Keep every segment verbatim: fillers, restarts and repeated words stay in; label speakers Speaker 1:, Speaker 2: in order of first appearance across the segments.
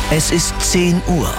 Speaker 1: Es ist zehn Uhr.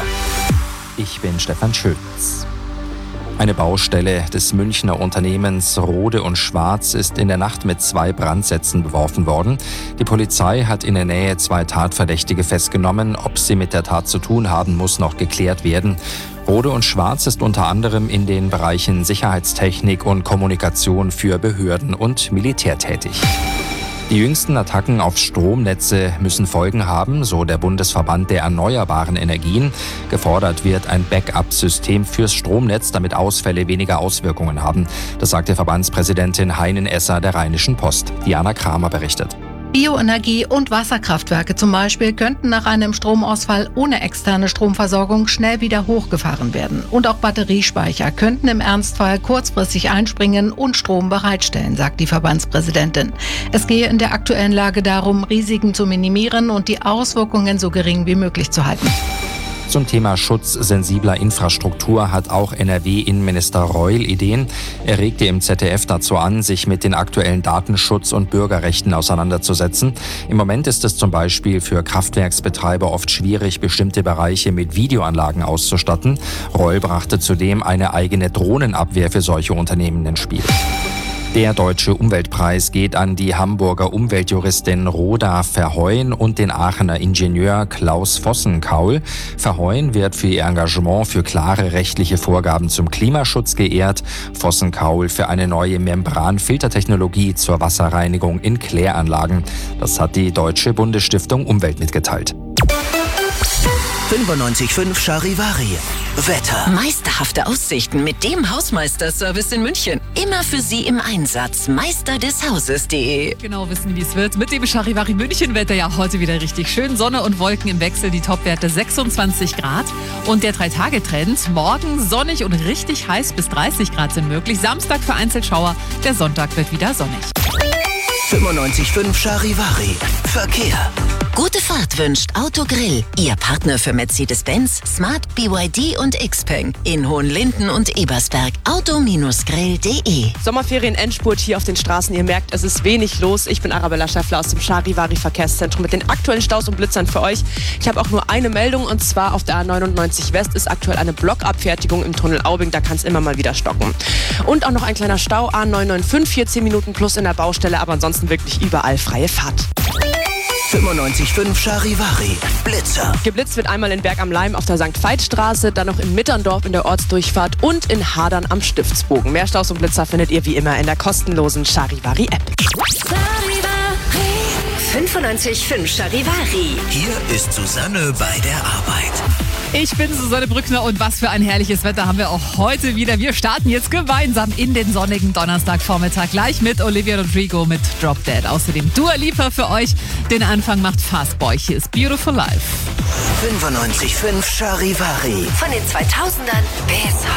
Speaker 2: Ich bin Stefan Schütz. Eine Baustelle des Münchner Unternehmens Rohde und Schwarz ist in der Nacht mit zwei Brandsätzen beworfen worden. Die Polizei hat in der Nähe zwei Tatverdächtige festgenommen. Ob sie mit der Tat zu tun haben, muss noch geklärt werden. Rohde und Schwarz ist unter anderem in den Bereichen Sicherheitstechnik und Kommunikation für Behörden und Militär tätig. Die jüngsten Attacken auf Stromnetze müssen Folgen haben, so der Bundesverband der erneuerbaren Energien. Gefordert wird ein Backup-System fürs Stromnetz, damit Ausfälle weniger Auswirkungen haben. Das sagte Verbandspräsidentin Heinen Esser der Rheinischen Post. Diana Kramer berichtet.
Speaker 3: Bioenergie- und Wasserkraftwerke zum Beispiel könnten nach einem Stromausfall ohne externe Stromversorgung schnell wieder hochgefahren werden. Und auch Batteriespeicher könnten im Ernstfall kurzfristig einspringen und Strom bereitstellen, sagt die Verbandspräsidentin. Es gehe in der aktuellen Lage darum, Risiken zu minimieren und die Auswirkungen so gering wie möglich zu halten.
Speaker 2: Zum Thema Schutz sensibler Infrastruktur hat auch N R W-Innenminister Reul Ideen. Er regte im Z D F dazu an, sich mit den aktuellen Datenschutz- und Bürgerrechten auseinanderzusetzen. Im Moment ist es zum Beispiel für Kraftwerksbetreiber oft schwierig, bestimmte Bereiche mit Videoanlagen auszustatten. Reul brachte zudem eine eigene Drohnenabwehr für solche Unternehmen ins Spiel. Der Deutsche Umweltpreis geht an die Hamburger Umweltjuristin Rhoda Verheuen und den Aachener Ingenieur Klaus Vossenkaul. Verheuen wird für ihr Engagement für klare rechtliche Vorgaben zum Klimaschutz geehrt, Vossenkaul für eine neue Membranfiltertechnologie zur Wasserreinigung in Kläranlagen. Das hat die Deutsche Bundesstiftung Umwelt mitgeteilt.
Speaker 1: fünfundneunzig Komma fünf Charivari. Wetter.
Speaker 4: Meisterhafte Aussichten mit dem Hausmeister-Service in München. Immer für Sie im Einsatz. Meister des Hauses punkt de.
Speaker 5: Genau wissen, wie es wird. Mit dem Charivari München-Wetter ja heute wieder richtig schön. Sonne und Wolken im Wechsel, die Topwerte sechsundzwanzig Grad. Und der Drei-Tage-Trend. Morgen sonnig und richtig heiß, bis dreißig Grad sind möglich. Samstag vereinzelt Schauer. Der Sonntag wird wieder sonnig.
Speaker 1: fünfundneunzig Komma fünf Charivari. Verkehr.
Speaker 4: Gute Fahrt wünscht Autogrill. Ihr Partner für Mercedes-Benz, Smart, B Y D und Xpeng. In Hohenlinden und Ebersberg. auto Grill punkt de.
Speaker 6: Sommerferien-Endspurt hier auf den Straßen. Ihr merkt, es ist wenig los. Ich bin Arabella Schäffler aus dem Charivari Verkehrszentrum mit den aktuellen Staus und Blitzern für euch. Ich habe auch nur eine Meldung, und zwar auf der A neunundneunzig West ist aktuell eine Blockabfertigung im Tunnel Aubing. Da kann es immer mal wieder stocken. Und auch noch ein kleiner Stau, A neun neun fünf, vierzehn Minuten plus in der Baustelle, aber ansonsten wirklich überall freie Fahrt.
Speaker 1: fünfundneunzig Komma fünf Charivari. Blitzer.
Speaker 6: Geblitzt wird einmal in Berg am Laim auf der Sankt Veit-Straße, dann noch in Mitterndorf in der Ortsdurchfahrt und in Hadern am Stiftsbogen. Mehr Staus und Blitzer findet ihr wie immer in der kostenlosen Charivari-App.
Speaker 4: fünfundneunzig Komma fünf Charivari.
Speaker 1: Hier ist Susanne bei der Arbeit.
Speaker 5: Ich bin Susanne Brückner und was für ein herrliches Wetter haben wir auch heute wieder. Wir starten jetzt gemeinsam in den sonnigen Donnerstagvormittag gleich mit Olivia Rodrigo mit Drop Dead. Außerdem Dua Lipa für euch. Den Anfang macht Fastboy. Hier ist Beautiful Life.
Speaker 1: fünfundneunzig Komma fünf Charivari.
Speaker 4: Von den zweitausendern bis